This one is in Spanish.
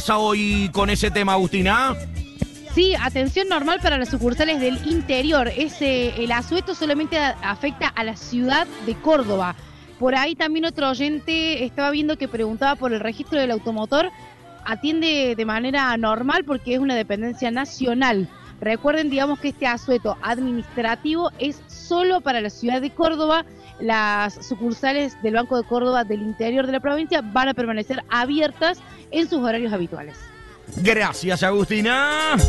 Hoy con ese tema, Agustina? Sí, atención normal para las sucursales del interior. El asueto solamente afecta a la ciudad de Córdoba. Por ahí también otro oyente estaba viendo que preguntaba por el registro del automotor. Atiende de manera normal porque es una dependencia nacional. Recuerden, digamos, que este asueto administrativo es solo para la ciudad de Córdoba. Las sucursales del Banco de Córdoba del interior de la provincia van a permanecer abiertas en sus horarios habituales. Gracias, Agustina.